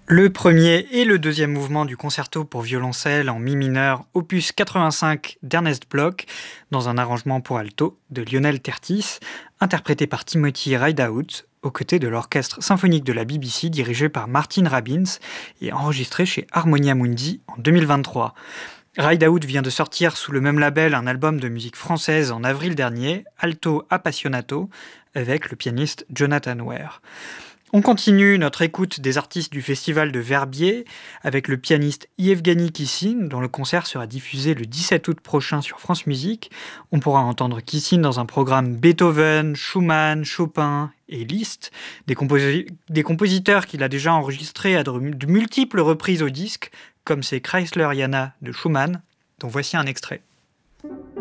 Le premier et le deuxième mouvement du concerto pour violoncelle en mi mineur, opus 85 d'Ernest Bloch, dans un arrangement pour alto de Lionel Tertis, interprété par Timothy Rideout, aux côtés de l'orchestre symphonique de la BBC dirigé par Martin Robbins et enregistré chez Harmonia Mundi en 2023. Rideout vient de sortir sous le même label un album de musique française en avril dernier, Alto Appassionato, avec le pianiste Jonathan Ware. On continue notre écoute des artistes du festival de Verbier avec le pianiste Yevgeny Kissin, dont le concert sera diffusé le 17 août prochain sur France Musique. On pourra entendre Kissin dans un programme Beethoven, Schumann, Chopin et Liszt, des compositeurs qu'il a déjà enregistrés à de multiples reprises au disque, comme c'est Chrysler Yana de Schumann, dont voici un extrait.